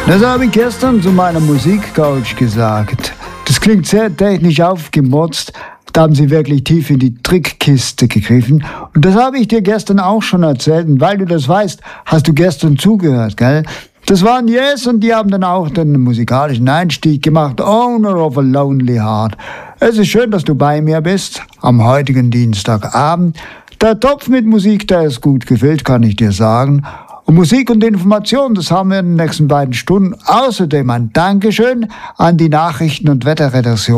Das habe ich gestern zu meiner Musikcoach gesagt. Das klingt sehr technisch aufgemotzt. Da haben sie wirklich tief in die Trickkiste gegriffen. Und das habe ich dir gestern auch schon erzählt. Und weil du das weißt, hast du gestern zugehört, gell? Das waren Yes und die haben dann auch den musikalischen Einstieg gemacht. Owner of a Lonely Heart. Es ist schön, dass du bei mir bist am heutigen Dienstagabend. Der Topf mit Musik, der ist gut gefüllt, kann ich dir sagen. Und Musik und Information, das haben wir in den nächsten beiden Stunden. Außerdem ein Dankeschön an die Nachrichten- und Wetterredaktion